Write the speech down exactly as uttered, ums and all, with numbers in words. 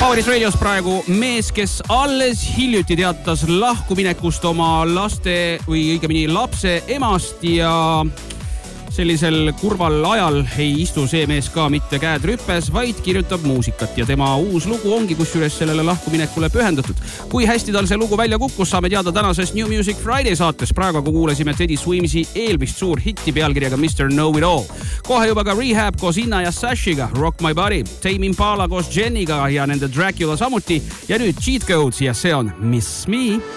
Poweris Radios praegu mees, kes alles hiljuti teatas lahkuminekust oma laste või õigemini lapse emast ja sellisel kurval ajal ei istu see mees ka mitte käed rüppes, vaid kirjutab muusikat ja tema uus lugu ongi kusjuures sellele lahkuminekule pühendatud. Kui hästi tal see lugu välja kukkus, saame teada tänasest New Music Friday saates. Praegu kuulasime Teddy Swimsi eelmist suur hitti pealkirjaga mister Know It All. Kohe juba ka Rehab koos Inna ja Sashiga, Rock My Body, Tame Impala koos Jenniga ja nende Dracula samuti ja nüüd Cheat Codes ja see on Miss Me.